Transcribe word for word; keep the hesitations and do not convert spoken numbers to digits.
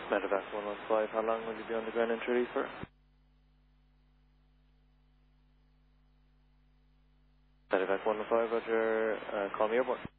Medevac one one five, how long will you be on the ground in Tralee for? Medevac one one five, roger, uh, call me airborne.